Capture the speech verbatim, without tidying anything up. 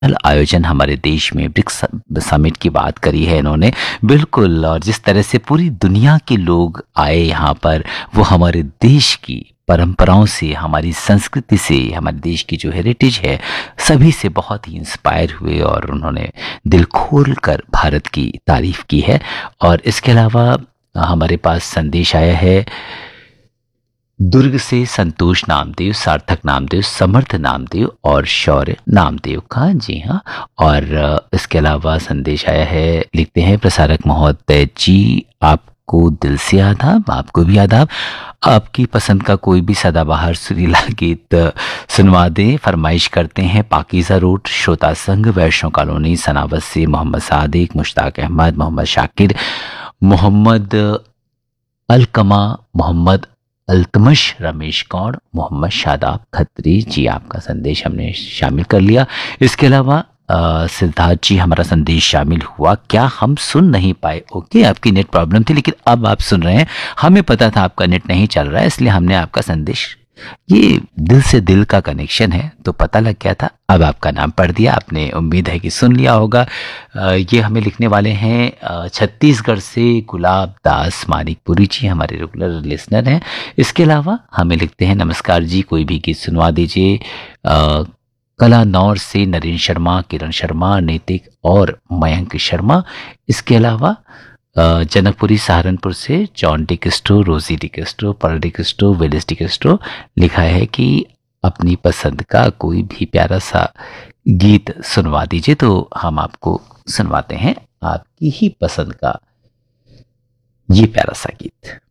आयोजन हमारे देश में ब्रिक्स समिट की बात करी है इन्होंने, बिल्कुल। और जिस तरह से पूरी दुनिया के लोग आए यहाँ पर, वो हमारे देश की परंपराओं से, हमारी संस्कृति से, हमारे देश की जो हेरिटेज है, सभी से बहुत ही इंस्पायर हुए और उन्होंने दिल खोल कर भारत की तारीफ की है। और इसके अलावा हमारे पास संदेश आया है दुर्ग से संतोष नामदेव, सार्थक नामदेव, समर्थ नामदेव और शौर्य नामदेव का। जी हाँ। और अ, इसके अलावा संदेश आया है, लिखते हैं प्रसारक महोदय जी, आपको दिल से आदाब, आपको भी आदाब। आपकी पसंद का कोई भी सदाबहार सुरीला गीत अ, सुनवा दें, फरमाइश करते हैं पाकीज़ा रोड, श्रोता संघ, वैष्णो कॉलोनी, सनावत से मोहम्मद सादिक, मुश्ताक अहमद, मोहम्मद शाकिर, मोहम्मद अलकमा, मोहम्मद अल्तमश, रमेश कौर, मोहम्मद शादाब खत्री। जी, आपका संदेश हमने शामिल कर लिया। इसके अलावा अ, सिद्धार्थ जी, हमारा संदेश शामिल हुआ, क्या हम सुन नहीं पाए? ओके, आपकी नेट प्रॉब्लम थी, लेकिन अब आप सुन रहे हैं। हमें पता था आपका नेट नहीं चल रहा है, इसलिए हमने आपका संदेश, ये दिल से दिल का कनेक्शन है, तो पता लग गया था। अब आपका नाम पढ़ दिया आपने, उम्मीद है कि सुन लिया होगा। अ, ये हमें लिखने वाले हैं अ, छत्तीसगढ़ से गुलाब दास मानिकपुरी जी, हमारे रेगुलर लिसनर हैं। इसके अलावा हमें लिखते हैं, नमस्कार जी, कोई भी गीत सुनवा दीजिए। अ, कलानौर से नरेंद्र शर्मा, किरण शर्मा, नैतिक और मयंक शर्मा। इसके अलावा अ, जनकपुरी सहारनपुर से जॉन डिकस्ट्रो, रोजी डिकस्ट्रो, पर्ल डिकस्ट्रो, विलिस डिकस्ट्रो, लिखा है कि अपनी पसंद का कोई भी प्यारा सा गीत सुनवा दीजिए। तो हम आपको सुनवाते हैं आपकी ही पसंद का ये प्यारा सा गीत।